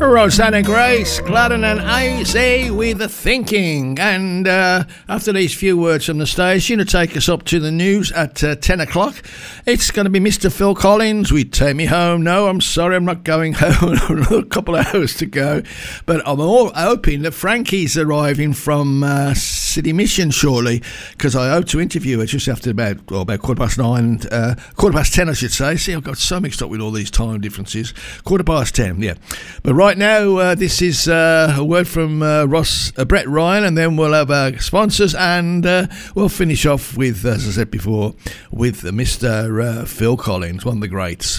Rosanna Grace, Gladden and AZ with The Thinking. And after these few words from the station to take us up to the news at 10 o'clock, it's going to be Mr. Phil Collins with Take Me Home. No, I'm sorry, I'm not going home. Another couple of hours to go. But I'm all hoping that Frankie's arriving from City Mission shortly, because I hope to interview her just after about 10:15, I should say. See, I've got so mixed up with all these time differences. 10:15, yeah. But right now, this is a word from Brett Ryan, and then we'll have our sponsors, and we'll finish off with, as I said before, with Mr. Phil Collins, one of the greats.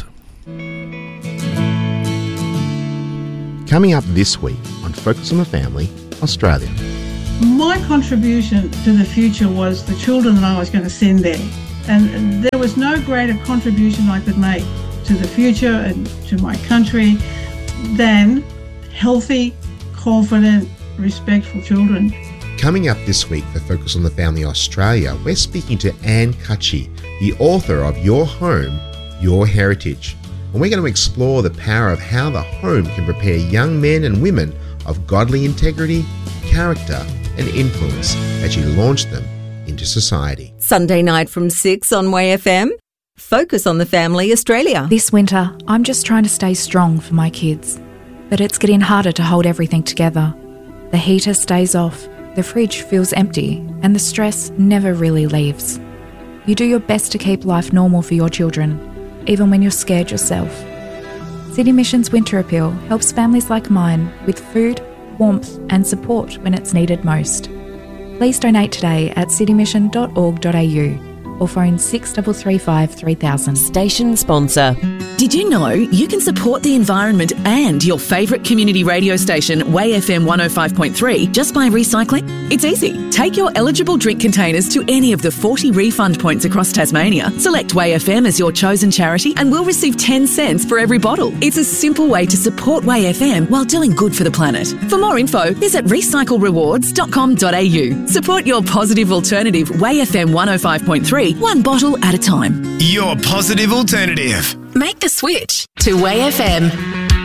Coming up this week on Focus on the Family, Australia. My contribution to the future was the children that I was going to send there. And there was no greater contribution I could make to the future and to my country than healthy, confident, respectful children. Coming up this week for Focus on the Family Australia, we're speaking to Anne Cutchy, the author of Your Home, Your Heritage. And we're going to explore the power of how the home can prepare young men and women of godly integrity, character, and influence as you launch them into society. Sunday night from 6 on WayFM. Focus on the Family Australia. This winter, I'm just trying to stay strong for my kids. But it's getting harder to hold everything together. The heater stays off, the fridge feels empty, and the stress never really leaves. You do your best to keep life normal for your children, even when you're scared yourself. City Mission's Winter Appeal helps families like mine with food, warmth and support when it's needed most. Please donate today at citymission.org.au or phone 6335 3000. Station sponsor. Did you know you can support the environment and your favourite community radio station, WayFM 105.3, just by recycling? It's easy. Take your eligible drink containers to any of the 40 refund points across Tasmania. Select WayFM as your chosen charity and we'll receive 10 cents for every bottle. It's a simple way to support WayFM while doing good for the planet. For more info, visit recyclerewards.com.au. Support your positive alternative, WayFM 105.3, one bottle at a time. Your positive alternative. Make the switch to WayFM.